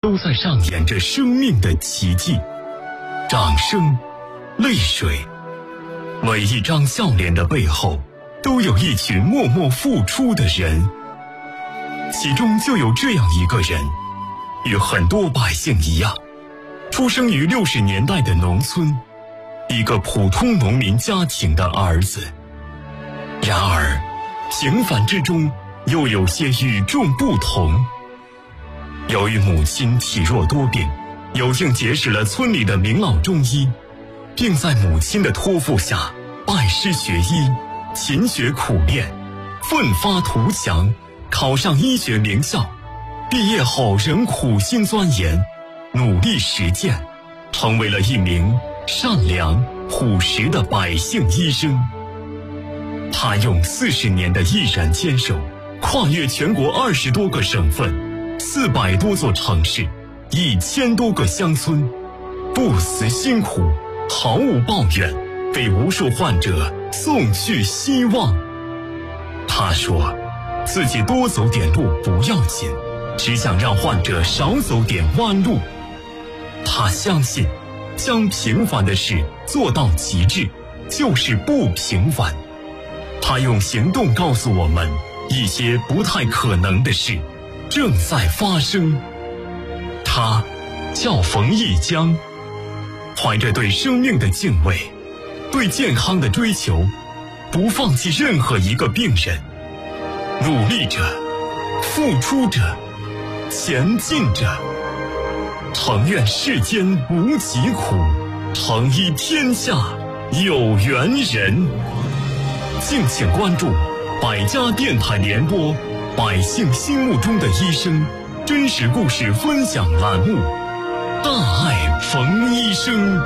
都在上演着生命的奇迹。掌声，泪水，每一张笑脸的背后，都有一群默默付出的人。其中就有这样一个人，与很多百姓一样，出生于60年代的农村，一个普通农民家庭的儿子。然而，平凡之中又有些与众不同。由于母亲体弱多病，有幸结识了村里的名老中医，并在母亲的托付下拜师学医，勤学苦练，奋发图强，考上医学名校。毕业后仍苦心钻研，努力实践，成为了一名善良朴实的百姓医生。他用40年的毅然坚守，跨越全国20多个省份，400多座城市，1000多个乡村，不辞辛苦，毫无抱怨，为无数患者送去希望。他说，自己多走点路不要紧，只想让患者少走点弯路。他相信，将平凡的事做到极致，就是不平凡。他用行动告诉我们，一些不太可能的事正在发生。他叫冯一江，怀着对生命的敬畏，对健康的追求，不放弃任何一个病人，努力着，付出着，前进着。诚愿世间无疾苦，诚医天下有缘人。敬请关注百家电台联播百姓心目中的医生真实故事分享栏目，大爱冯医生。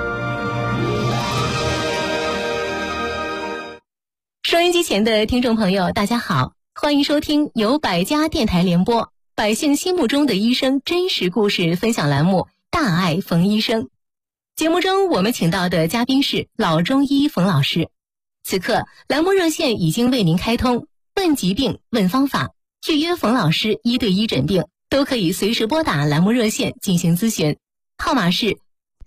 收音机前的听众朋友，大家好，欢迎收听由百家电台联播百姓心目中的医生真实故事分享栏目，大爱冯医生。节目中我们请到的嘉宾是老中医冯老师。此刻栏目热线已经为您开通，问疾病问方法，预约冯老师1对1诊病，都可以随时拨打栏目热线进行咨询，号码是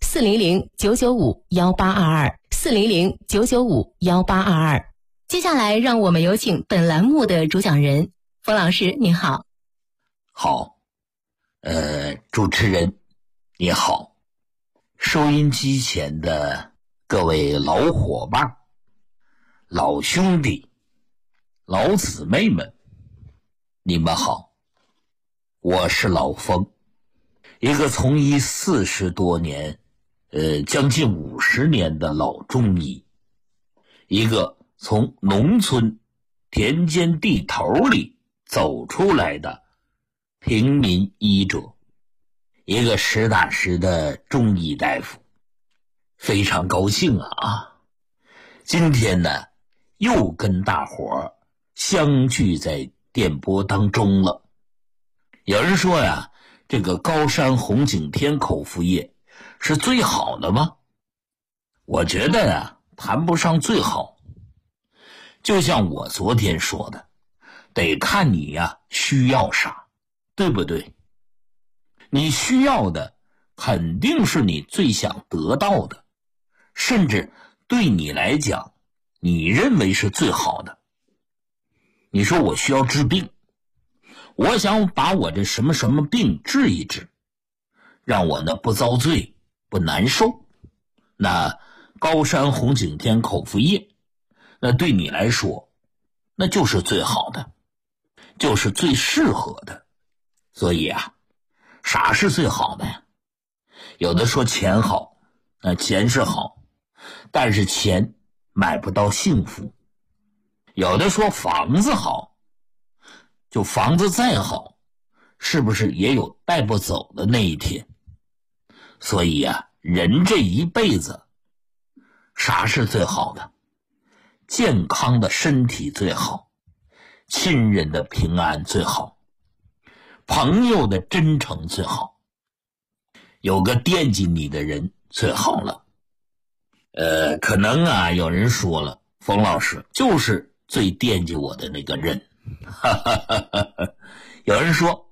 400-995-1822，400-995-1822。接下来让我们有请本栏目的主讲人冯老师，您好。 好，主持人你好，收音机前的各位老伙伴、老兄弟、老姊妹们，你们好，我是老冯，一个从医40多年，将近50年的老中医，一个从农村田间地头里走出来的平民医者，一个实打实的中医大夫。非常高兴啊！今天呢，又跟大伙儿相聚在电波当中了。有人说呀，这个高山红景天口服液是最好的吗？我觉得呀，谈不上最好。就像我昨天说的，得看你呀需要啥，对不对？你需要的肯定是你最想得到的，甚至对你来讲，你认为是最好的。你说我需要治病，我想把我这什么什么病治一治，让我呢不遭罪，不难受。那高山红景天口服液，那对你来说，那就是最好的，就是最适合的。所以啊，啥是最好的呀？有的说钱好，那钱是好，但是钱买不到幸福。有的说房子好，就房子再好，是不是也有带不走的那一天？所以啊，人这一辈子，啥是最好的？健康的身体最好，亲人的平安最好，朋友的真诚最好，有个惦记你的人最好了。可能啊，有人说了，冯老师就是最惦记我的那个人。有人说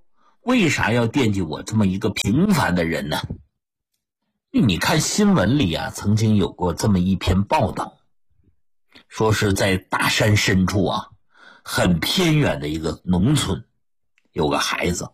为啥要惦记我这么一个平凡的人呢？你看新闻里啊，曾经有过这么一篇报道，说是在大山深处啊，很偏远的一个农村，有个孩子。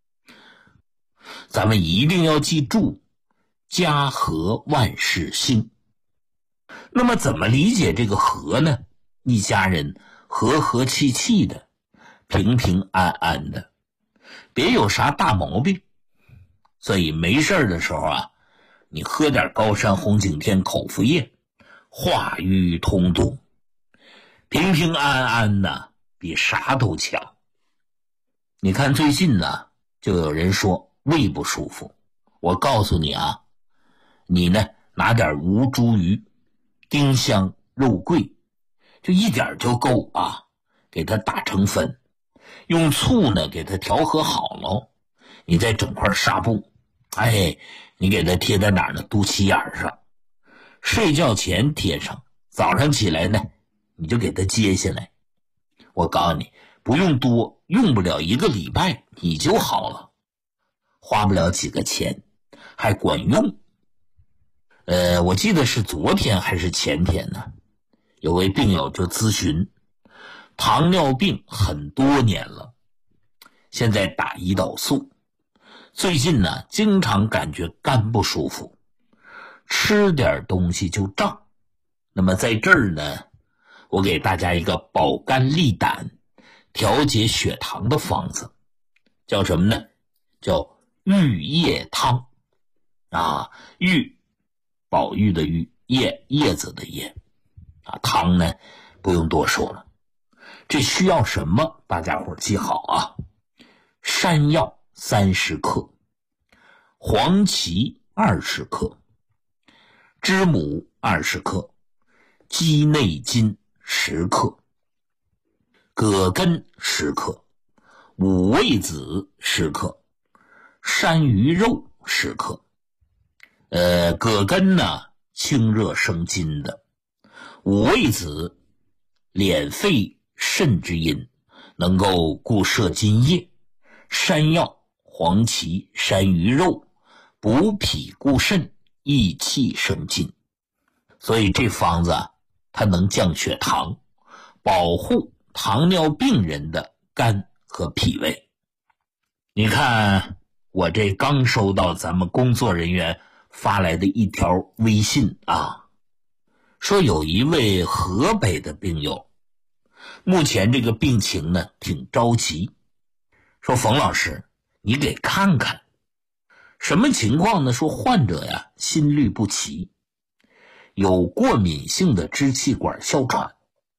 咱们一定要记住，家和万事兴。那么怎么理解这个和呢？一家人和和气气的，平平安安的，别有啥大毛病。所以没事的时候啊，你喝点高山红景天口服液，化瘀通毒，平平安安的比啥都强。你看最近呢，就有人说胃不舒服，我告诉你啊，你呢拿点吴茱萸、丁香、肉桂，就一点就够啊，给它打成粉，用醋呢给它调和好了，你再整块纱布，你给它贴在哪儿呢？肚脐眼上，睡觉前贴上，早上起来呢你就给它揭下来。我告诉你，不用多，用不了1个礼拜你就好了，花不了几个钱，还管用。我记得是昨天还是前天呢，有位病友就咨询，糖尿病很多年了，现在打胰岛素，最近呢经常感觉肝不舒服，吃点东西就胀。那么在这儿呢，我给大家一个保肝利胆、调节血糖的方子，叫什么呢？叫玉叶汤啊，玉，宝玉的玉，叶子的叶啊，汤呢不用多说了。这需要什么？大家伙记好啊：山药30克，黄芪20克，知母20克，鸡内金10克，葛根10克，五味子10克，山萸肉10克。葛根呢清热生津的，五味子敛肺肾之阴，能够固摄津液，山药、黄芪、山萸肉补脾固肾，益气生津。所以这方子它能降血糖，保护糖尿病人的肝和脾胃。你看我这刚收到咱们工作人员发来的一条微信啊，说有一位河北的病友，目前这个病情呢挺着急，说冯老师你给看看什么情况呢？说患者呀心律不齐，有过敏性的支气管哮喘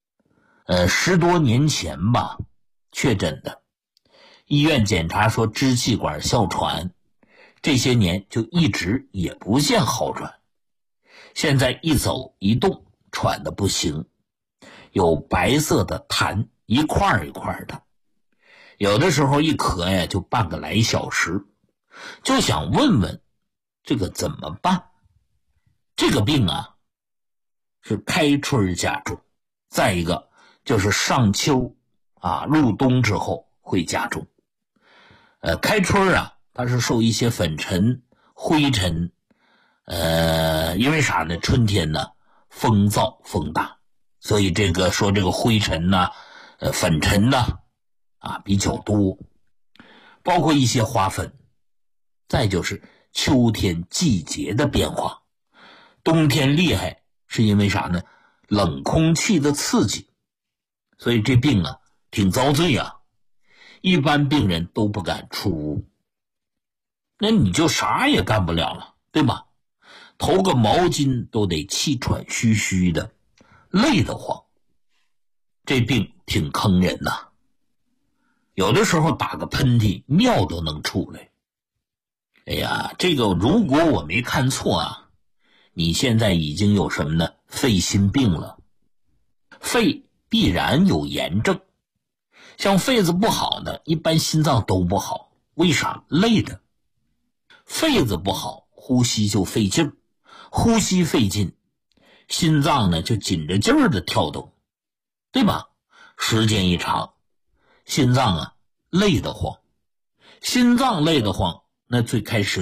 ，10多年前吧确诊的，医院检查说支气管哮喘，这些年就一直也不见好转，现在一走一动喘得不行，有白色的痰，一块一块的，有的时候一咳呀就半个来小时，就想问问这个怎么办？这个病啊是开春加重，再一个就是上秋入冬之后会加重。开春啊它是受一些粉尘、灰尘，因为啥呢？春天呢风燥风大，所以这个灰尘呢、粉尘呢比较多，包括一些花粉。再就是秋天季节的变化，冬天厉害是因为啥呢？冷空气的刺激，所以这病啊挺遭罪啊，一般病人都不敢出屋，那你就啥也干不了了，对吧？投个毛巾都得气喘吁吁的，累得慌。这病挺坑人呐，有的时候打个喷嚏尿都能出来。哎呀，这个如果我没看错啊，你现在已经有什么呢？肺心病了。肺必然有炎症，像肺子不好的一般心脏都不好，为啥？累的。肺子不好，呼吸就费劲，呼吸费劲，心脏呢就紧着劲儿的跳动，对吧？时间一长，心脏累得慌， 心脏累得慌，那最开始